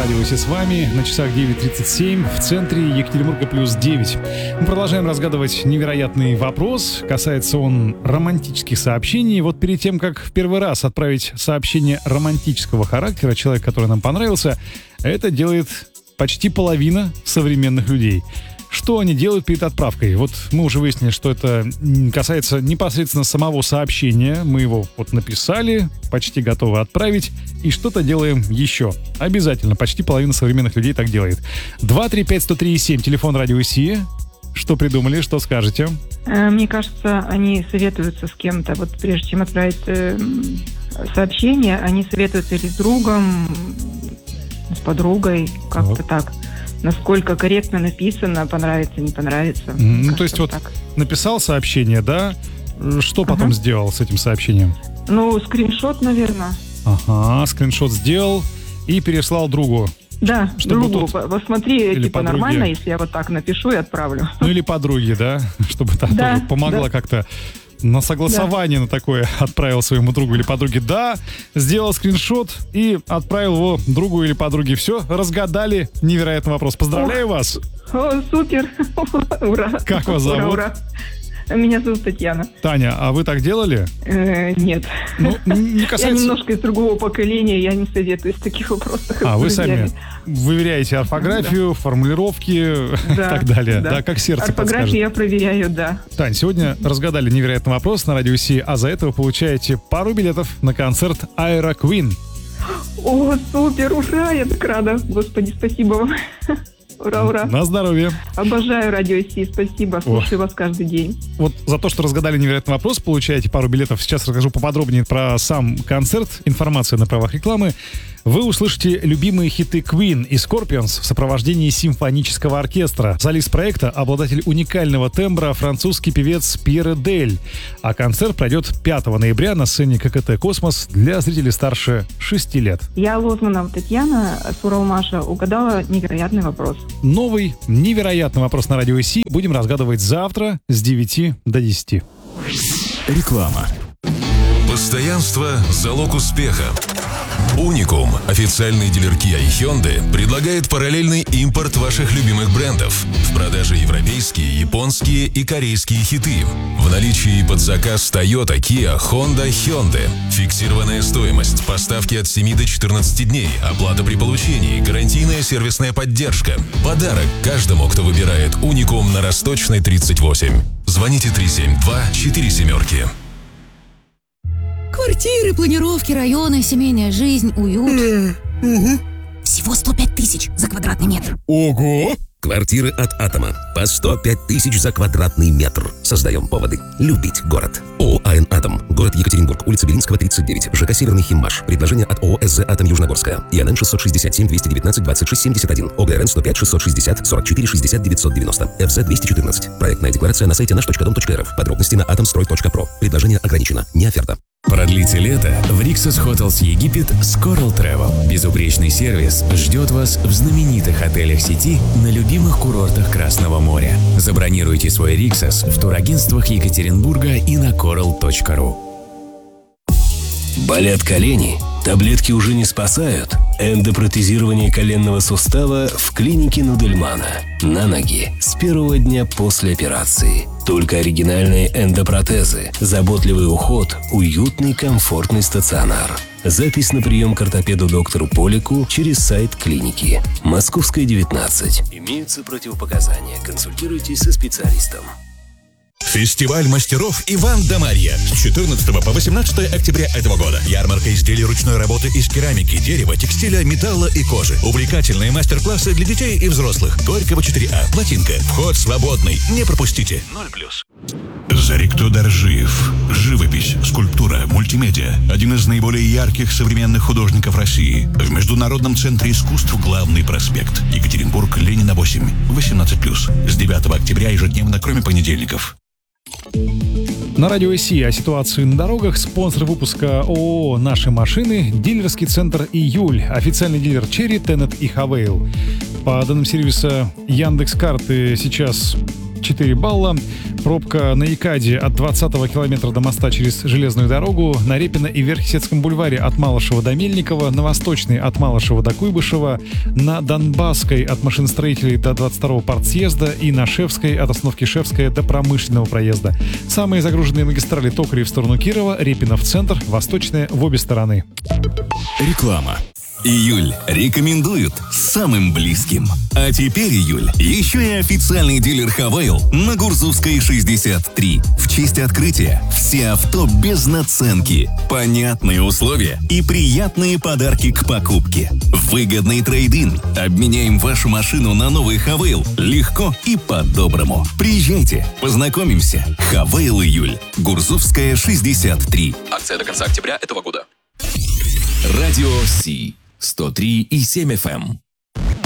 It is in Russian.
Радио Си с вами. На часах 9:37, в центре Екатеринбурга +9. Мы продолжаем разгадывать невероятный вопрос. Касается он романтических сообщений. Вот перед тем, как в первый раз отправить сообщение романтического характера человеку, который нам понравился, это делает почти половина современных людей. Что они делают перед отправкой? Вот мы уже выяснили, что это касается непосредственно самого сообщения. Мы его вот написали, почти готовы отправить, и что-то делаем еще. Обязательно, почти половина современных людей так делает. 235-103-7, телефон Радио Си. Что придумали, что скажете? Мне кажется, они советуются с кем-то. Вот прежде чем отправить сообщение, они советуются или с другом, с подругой, как-то так. Насколько корректно написано, понравится, не понравится. Ну, то есть вот так. Написал сообщение, да? Что потом сделал с этим сообщением? Ну, скриншот, наверное. Ага, скриншот сделал и переслал другу. Да, другу. Посмотри, типа подруге. Нормально, если я вот так напишу и отправлю. Ну, или подруге, да? Чтобы та тоже помогла как-то. На согласование на такое отправил своему другу или подруге. Да, сделал скриншот и отправил его другу или подруге. Все, разгадали невероятный вопрос. Поздравляю вас. О, супер. Ура. Как вас зовут? Ура. Меня зовут Татьяна. Таня, а вы так делали? Нет. Ну, не касается... Я немножко из другого поколения, я не советуюсь в таких вопросах. Вы сами выверяете орфографию, формулировки и так далее. Да, как сердце подскажет. Орфографию я проверяю, да. Тань, сегодня разгадали невероятный вопрос на Радио Си, а за это вы получаете пару билетов на концерт Aira Queen. О, супер, ура, я так рада. Господи, спасибо вам. Ура, ура. На здоровье. Обожаю Радио Си, спасибо, слушаю вас каждый день. Вот за то, что разгадали невероятный вопрос, получаете пару билетов. Сейчас расскажу поподробнее про сам концерт. Информация на правах рекламы. Вы услышите любимые хиты Queen и Scorpions в сопровождении симфонического оркестра. Солист проекта — обладатель уникального тембра французский певец Пьер Дель. А концерт пройдет 5 ноября на сцене ККТ «Космос» для зрителей старше 6 лет. Я, Лозманова Татьяна, с Уралмаша, угадала невероятный вопрос. Новый невероятный вопрос на Радио Си будем разгадывать завтра с 9 до 10. Реклама. Постоянство – залог успеха. Уникум, официальный дилер Kia и Hyundai, предлагает параллельный импорт ваших любимых брендов. В продаже европейские, японские и корейские хиты. В наличии под заказ Toyota, Kia, Honda, Hyundai. Фиксированная стоимость, поставки от 7 до 14 дней, оплата при получении, гарантийная сервисная поддержка. Подарок каждому, кто выбирает Уникум на Росточной 38. Звоните 372-47. Квартиры, планировки, районы, семейная жизнь, уют. Всего 105 тысяч за квадратный метр. Ого! Квартиры от Атома. По 105 тысяч за квадратный метр. Создаем поводы любить город. ООО «АН Атом». Город Екатеринбург. Улица Белинского, 39. ЖК «Северный Химмаш». Предложение от ООО «СЗ Атом Южногорская». ИНН 667-219-2671. ОГРН 105-660-44-60-990. ФЗ 214. Проектная декларация на сайте наш.дом.рф. Подробности на atomstroy.pro. Предложение ограничено. Не оферта. Продлите лето в Rixos Hotels Египет с Coral Travel. Безупречный сервис ждет вас в знаменитых отелях сети на любимых курортах Красного моря. Забронируйте свой Rixos в турагентствах Екатеринбурга и на coral.ru. Болят колени? Таблетки уже не спасают? Эндопротезирование коленного сустава в клинике Нудельмана. На ноги с первого дня после операции. Только оригинальные эндопротезы, заботливый уход, уютный, комфортный стационар. Запись на прием к ортопеду доктору Полику через сайт клиники. Московская, 19. Имеются противопоказания. Консультируйтесь со специалистом. Фестиваль мастеров Иван да Марья с 14 по 18 октября этого года. Ярмарка изделий ручной работы из керамики, дерева, текстиля, металла и кожи. Увлекательные мастер-классы для детей и взрослых. Горького 4А. Плотинка. Вход свободный. Не пропустите. 0+. Зарикто Доржиев. Живопись, скульптура, мультимедиа. Один из наиболее ярких современных художников России. В Международном центре искусств «Главный проспект». Екатеринбург, Ленина 8. 18+. С 9 октября ежедневно, кроме понедельников. На Радио Си о ситуации на дорогах. Спонсор выпуска ООО «Наши машины», дилерский центр «Июль», официальный дилер «Черри», «Теннет» и «Хавейл». По данным сервиса Яндекс.Карты, сейчас 4 балла. Пробка на Якаде от 20-го километра до моста через железную дорогу, на Репино и Верхесецком бульваре от Малышева до Мельникова, на Восточной от Малышева до Куйбышева, на Донбасской от машиностроителей до 22-го партсъезда и на Шевской от остановки Шевская до Промышленного проезда. Самые загруженные магистрали: Токарев в сторону Кирова, Репино в центр, Восточная в обе стороны. Реклама. Июль рекомендуют самым близким. А теперь июль еще и официальный дилер Хавейл на Гурзувской 63. В честь открытия все авто без наценки, понятные условия и приятные подарки к покупке. Выгодный трейд-ин. Обменяем вашу машину на новый Хавейл легко и по-доброму. Приезжайте, познакомимся. Хавейл июль. Гурзувская 63. Акция до конца октября этого года. Радио Си 103,7 FM.